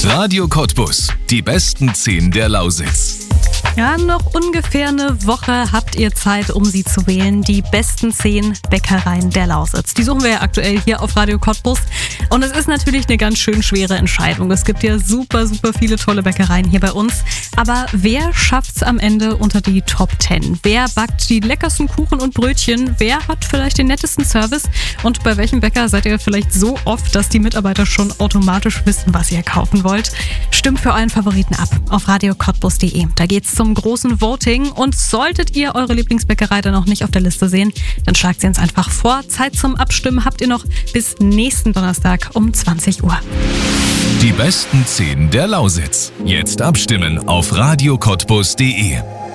Radio Cottbus. Die besten 10 der Lausitz. Ja, noch ungefähr eine Woche habt ihr Zeit, um sie zu wählen. Die besten 10 Bäckereien der Lausitz. Die suchen wir ja aktuell hier auf Radio Cottbus. Und es ist natürlich eine ganz schön schwere Entscheidung. Es gibt ja super viele tolle Bäckereien hier bei uns. Aber wer schafft's am Ende unter die Top 10? Wer backt die leckersten Kuchen und Brötchen? Wer hat vielleicht den nettesten Service? Und bei welchem Bäcker seid ihr vielleicht so oft, dass die Mitarbeiter schon automatisch wissen, was ihr kaufen wollt? Stimmt für euren Favoriten ab auf radiocottbus.de. Da geht's zum großen Voting. Und solltet ihr eure Lieblingsbäckerei dann noch nicht auf der Liste sehen, dann schlagt sie uns einfach vor. Zeit zum Abstimmen habt ihr noch bis nächsten Donnerstag um 20 Uhr. Die besten 10 der Lausitz. Jetzt abstimmen auf radiocottbus.de.